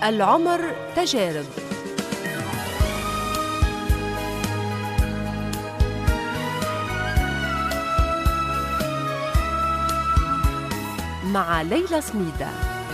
العمر تجارب. مع ليلى سميدة.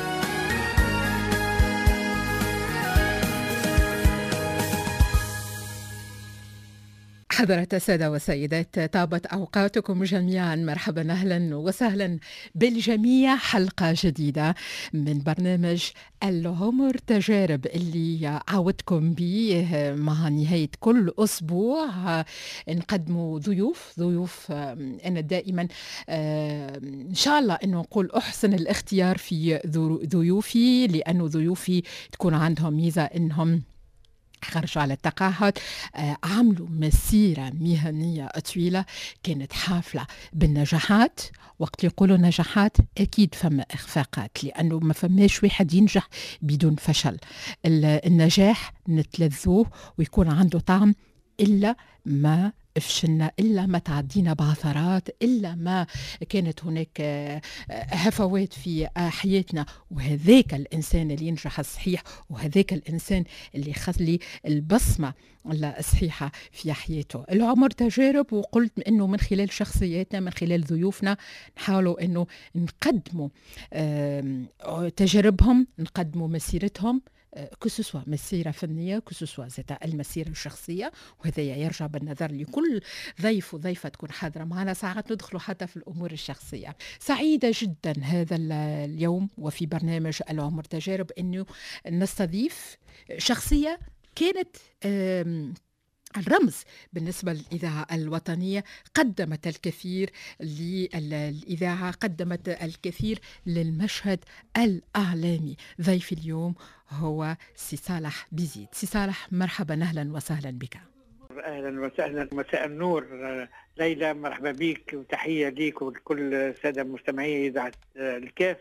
حضرات السادة والسيدات، طابت أوقاتكم جميعا. مرحبا، أهلا وسهلا بالجميع. حلقة جديدة من برنامج العمر تجارب اللي عودتكم به مع نهاية كل أسبوع. نقدموا ضيوف أنا دائما إن شاء الله أنه نقول أحسن الاختيار في ضيوفي، لأنه ضيوفي تكون عندهم ميزة أنهم خرجوا على التقاعد، عملوا مسيرة مهنية طويلة كانت حافلة بالنجاحات. وقت يقولوا نجاحات أكيد فما إخفاقات، لأنه ما فماش واحد ينجح بدون فشل. النجاح نتلذوه ويكون عنده طعم إلا ما فشلنا، إلا ما تعدينا بعثرات، إلا ما كانت هناك هفوات في حياتنا. وهذاك الإنسان اللي ينجح الصحيح، وهذاك الإنسان اللي يخلي البصمة الصحيحة في حياته. العمر تجارب، وقلت أنه من خلال شخصياتنا، من خلال ضيوفنا، نحاولوا أنه نقدموا تجاربهم، نقدموا مسيرتهم، كسوسوا مسيرة فنية، كسوسوا ذات المسيرة الشخصية. وهذا يرجع بالنظر لكل ضيف وضيفة تكون حاضرة معنا. ساعات ندخلوا حتى في الأمور الشخصية. سعيدة جدا هذا اليوم وفي برنامج العمر تجارب أنه نستضيف شخصية كانت الرمز بالنسبة للإذاعة الوطنية، قدمت الكثير للإذاعة، قدمت الكثير للمشهد الإعلامي. ضيف اليوم هو سي صالح بيزيد. سي صالح، مرحبا، أهلا وسهلا بك. أهلا وسهلا، مساء النور ليلى، مرحبا بك وتحية ليك ولكل السادة المستمعين إذاعة الكاف.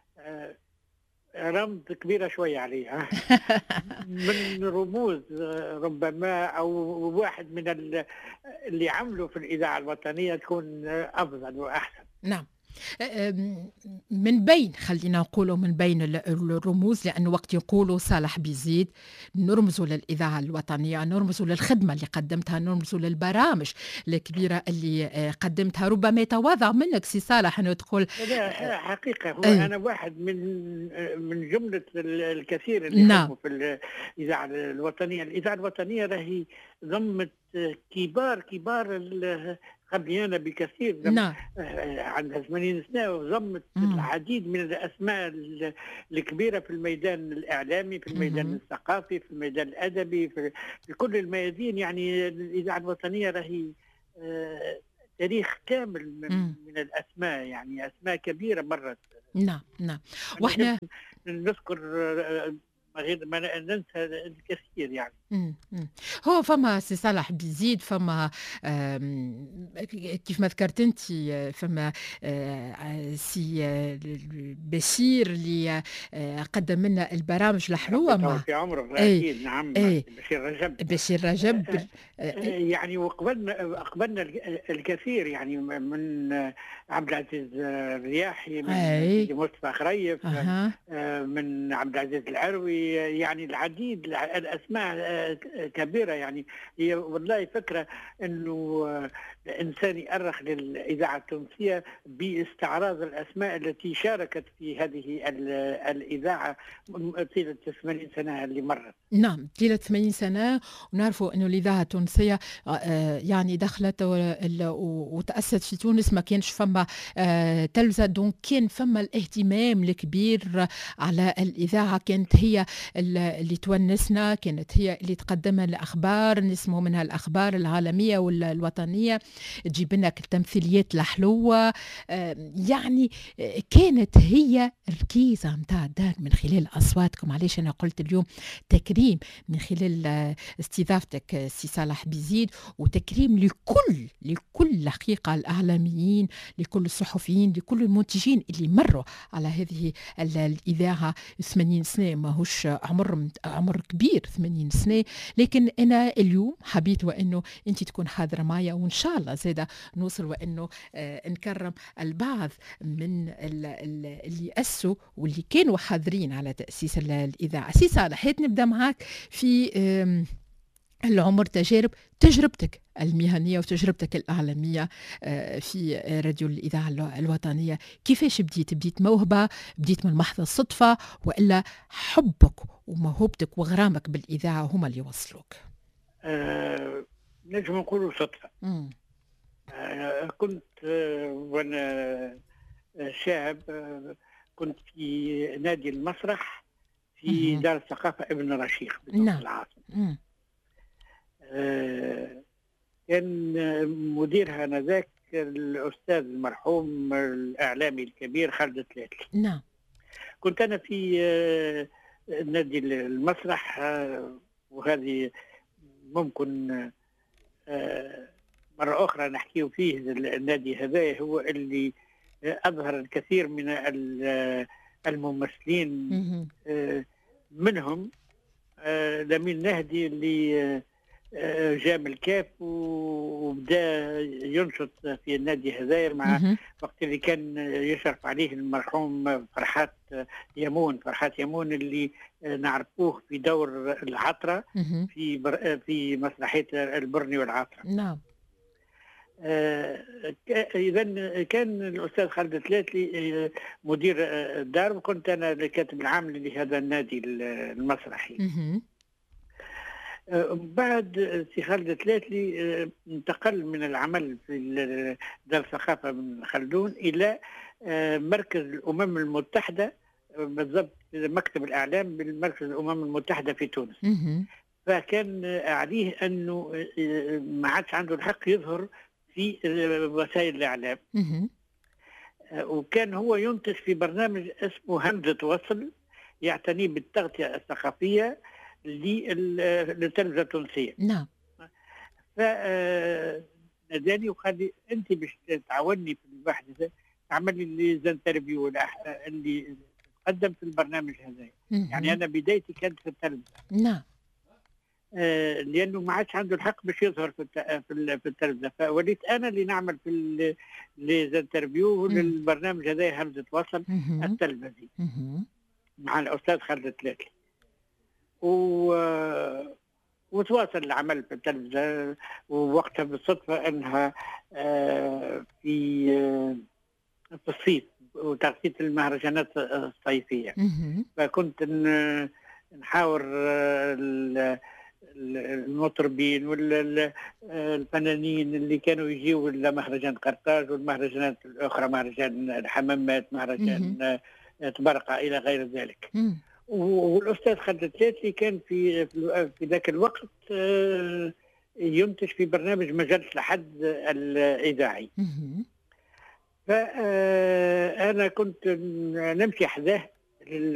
رمز كبيرة شوية عليه من رموز ربما، أو واحد من اللي عملوا في الإذاعة الوطنية تكون أفضل وأحسن. نعم، من بين، خلينا نقولوا من بين الرموز، لأنه وقت يقولوا صالح بيزيد نرمزوا للإذاعة الوطنية، نرمزوا للخدمة اللي قدمتها، نرمزوا للبرامج الكبيرة اللي قدمتها. ربما يتواضع منك سي صالح أنه تقول حقيقة هو أنا واحد من جملة الكثير اللي خدموا في الإذاعة الوطنية. الإذاعة الوطنية راهي ضمت كبار قبلي أنا بكثير. نعم. عندها 80 سنة، وضمت العديد من الأسماء الكبيرة في الميدان الإعلامي، في الميدان الثقافي، في الميدان الأدبي، في كل الميادين. يعني الإذاعة الوطنية راهي تاريخ كامل من الأسماء، يعني أسماء كبيرة مرت. نعم. وإحنا نذكر غير ما ننسى الكثير يعني. هو فما سي صالح بيزيد، فما كيف ما ذكرت انت، فما سي بشير اللي قدم لنا البرامج الحلوه في عمره. اكيد نعم. بشير رجب يعني. وقبلنا الكثير يعني، من عبد العزيز الرياحي، من مصطفى خريف، من عبد العزيز العروي. يعني العديد الأسماء كبيرة. يعني هي والله فكرة أنه الإنسان يأرخ للإذاعة التونسية باستعراض الأسماء التي شاركت في هذه الإذاعة طيلة 80 سنة اللي مرت. نعم، طيلة 80 سنة. ونعرفوا أنه الإذاعة التونسية يعني دخلت وتأسست في تونس، ما كانش فما تلفزة، دونك كان فما الاهتمام الكبير على الإذاعة. كانت هي اللي تونسنا، كانت هي اللي تقدم الأخبار، نسمو منها الأخبار العالمية والوطنية، تجيب لنا التمثيليات الحلوة. يعني كانت هي الركيزة متاع الدار من خلال أصواتكم. علاش أنا قلت اليوم تكريم من خلال استضافتك سي صالح بيزيد، وتكريم لكل حقيقة الإعلاميين، لكل الصحفيين، لكل المنتجين اللي مروا على هذه الإذاعة. 80 سنة ماهوش عمر كبير، 80 سنة المغني. لكن أنا اليوم حبيت وأنه أنت تكون حاضرة معي، وإن شاء الله زيادة نوصل وأنه نكرم البعض من اللي أسسوا واللي كانوا حاضرين على تأسيس الإذاعة. سي صالح، هات نبدأ معك في العمر تجربتك المهنية وتجربتك الإعلامية في راديو الإذاعة الوطنية. كيفاش بديت موهبة، بديت من محض الصدفة، وإلا حبك وموهبتك وغرامك بالإذاعة هما اللي وصلوك؟ نجم نقولوا صدفة. كنت وأنا شاب كنت في نادي المسرح في دار الثقافة ابن رشيق بالضبط العاصمة. كان مديرها آنذاك الأستاذ المرحوم الإعلامي الكبير خالد تلاتلي. نعم. كنت أنا في نادي المسرح، وهذه ممكن مرة أخرى نحكيه فيه. النادي هذا هو اللي أظهر الكثير من الممثلين، منهم لمين نهدي اللي جاء من الكاف وبدا ينشط في النادي هذايا مع وقت اللي كان يشرف عليه المرحوم فرحات يمون اللي نعرفوه في دور العطرة في مسرحية البرني والعطرة. نعم. إذا كان الأستاذ خالد تلاتلي مدير الدار، وكنت أنا الكاتب العام لهذا النادي المسرحي. بعد سي خالد تلاتلي انتقل من العمل في دار الثقافة من خلدون إلى مركز الأمم المتحدة، بالضبط مكتب الإعلام بالمركز الأمم المتحدة في تونس. فكان عليه أنه ما عادش عنده الحق يظهر في وسائل الإعلام. وكان هو ينتج في برنامج اسمه همزة وصل، يعتني بالتغطية الثقافية للتلفزة التونسية. نعم. فناداني وقال لي أنت باش تعاوني في البحث هذا، تعمل لي زانترفيو اللي تقدم في البرنامج هذا. يعني أنا بدايتي كانت في التلفزة. نعم. لأنه ما عادش عنده الحق باش يظهر في التلفزة، فوليت أنا اللي نعمل في ليزانترفيو للبرنامج هذا همزة وصل التلفزي مع الأستاذ خالد تلاتلي. وتواصل العمل في التلفزة، ووقتها بالصدفة أنها في الصيف وتغطية المهرجانات الصيفية. فكنت نحاور المطربين والفنانين اللي كانوا يجيوا لمهرجان قرطاج والمهرجانات الأخرى، مهرجان الحمامات، مهرجان تبرقة إلى غير ذلك. والأستاذ خالد تلاتلي كان في ذاك الوقت ينتج في برنامج مجلة الحد الإذاعي. فأنا كنت نمشي حذاه